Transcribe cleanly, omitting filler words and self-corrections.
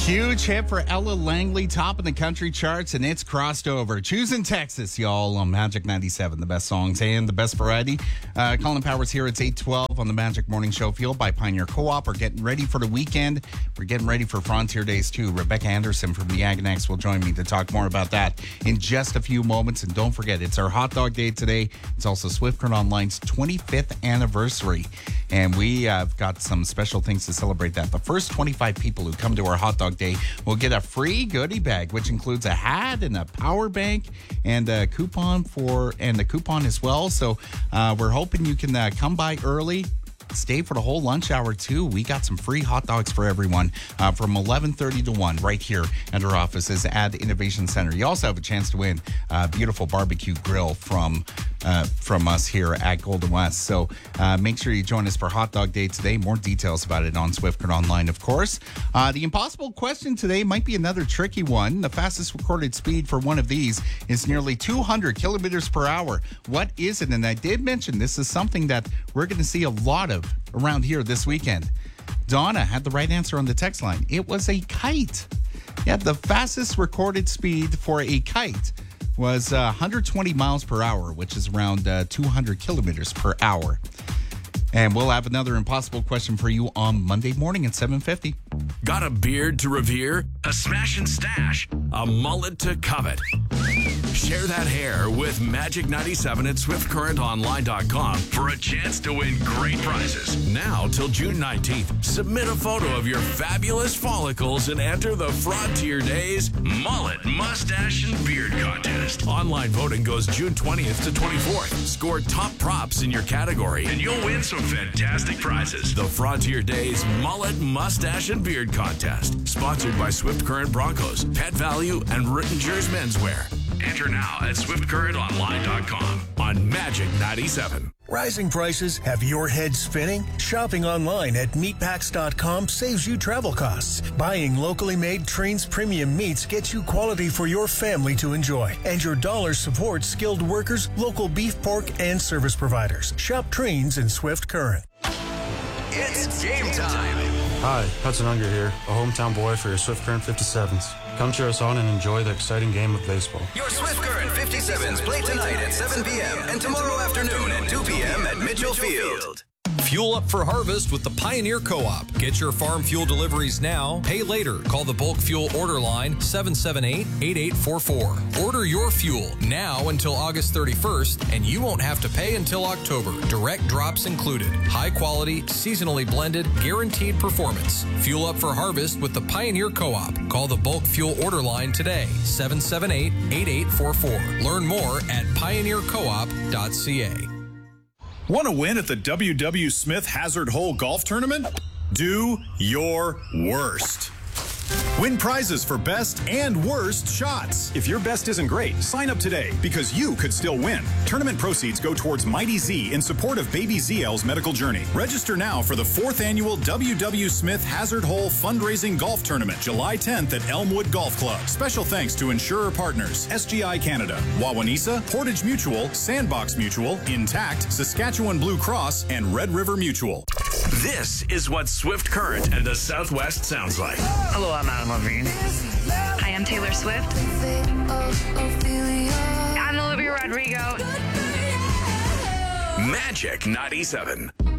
Huge hit for Ella Langley, top in the country charts, and it's crossed over. Choosing Texas, y'all, on Magic 97. The best songs and the best variety. Colin Powers here. It's 8:12 on the Magic Morning Show, fueled by Pioneer Co-op. We're getting ready for the weekend. We're getting ready for Frontier Days, too. Rebecca Anderson from the Aganex will join me to talk more about that in just a few moments. And don't forget, it's our Hot Dog Day today. It's also Swift Current Online's 25th anniversary. And we have got some special things to celebrate that. The first 25 people who come to our Hot Dog Day will get a free goodie bag, which includes a hat and a power bank and a coupon as well. So we're hoping you can come by early. Stay for the whole lunch hour, too. We got some free hot dogs for everyone from 11:30 to 1 right here at our offices at Innovation Center. You also have a chance to win a beautiful barbecue grill from us here at Golden West. So make sure you join us for Hot Dog Day today. More details about it on Swift Current Online, of course. The impossible question today might be another tricky one. The fastest recorded speed for one of these is nearly 200 kilometers per hour. What is it? And I did mention this is something that we're going to see a lot of around here this weekend. Donna had the right answer on the text line. It was a kite. Yeah, the fastest recorded speed for a kite was 120 miles per hour, which is around 200 kilometers per hour. And we'll have another impossible question for you on Monday morning at 7:50. Got a beard to revere? A smash and stash? A mullet to covet? Share that hair with Magic 97 at SwiftCurrentOnline.com for a chance to win great prizes. Now till June 19th, submit a photo of your fabulous follicles and enter the Frontier Days Mullet, Mustache, and Beard Contest. Online voting goes June 20th to 24th. Score top props in your category and you'll win some fantastic prizes. The Frontier Days Mullet, Mustache, and Beard Contest. Sponsored by Swift Current Broncos, Pet Value, and Rittenger's Menswear. Enter now at SwiftCurrentOnline.com on Magic 97. Rising prices have your head spinning? Shopping online at meatpacks.com saves you travel costs. Buying locally made Trains Premium Meats gets you quality for your family to enjoy. And your dollar supports skilled workers, local beef, pork, and service providers. Shop Trains in Swift Current. It's game time. Hi, Hudson Unger here, a hometown boy for your Swift Current 57s. Come cheer us on and enjoy the exciting game of baseball. Your Swift Current 57s play tonight at 7 p.m. and tomorrow afternoon at 2 p.m. at Mitchell Field. Fuel up for harvest with the Pioneer Co-op. Get your farm fuel deliveries now. Pay later. Call the bulk fuel order line 778-8844. Order your fuel now until August 31st, and you won't have to pay until October. Direct drops included. High quality, seasonally blended, guaranteed performance. Fuel up for harvest with the Pioneer Co-op. Call the bulk fuel order line today, 778-8844. Learn more at pioneercoop.ca. Want to win at the W.W. Smith Hazard Hole Golf Tournament? Do your worst. Win prizes for best and worst shots. If your best isn't great, sign up today because you could still win. Tournament proceeds go towards Mighty Z in support of baby ZL's medical journey. Register now for the 4th annual W.W. Smith Hazard Hole Fundraising Golf Tournament, July 10th at Elmwood Golf Club. Special thanks to insurer partners SGI Canada, Wawanesa, Portage Mutual, Sandbox Mutual, Intact, Saskatchewan Blue Cross, and Red River Mutual. This is what Swift Current and the Southwest sounds like. Hello, I'm Adam Levine. Hi, I'm Taylor Swift. I'm Olivia Rodrigo. Magic 97.